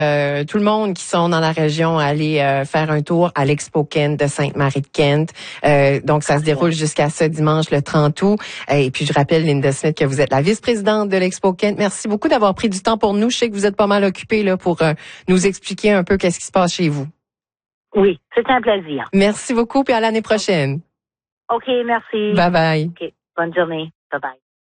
tout le monde qui sont dans la région à aller faire un tour à l'Expo Kent de Sainte-Marie-de-Kent. Donc, ça se déroule jusqu'à ce dimanche, le 30 août. Et puis, je rappelle, Linda Smith, que vous êtes la vice-présidente de l'Expo Kent. Merci beaucoup d'avoir pris du temps pour nous. Je sais que vous êtes pas mal occupée là pour nous expliquer un peu qu'est-ce qui se passe chez vous. Oui, c'est un plaisir. Merci beaucoup, puis à l'année prochaine. OK, merci. Bye bye. OK, bonne journée. Bye bye.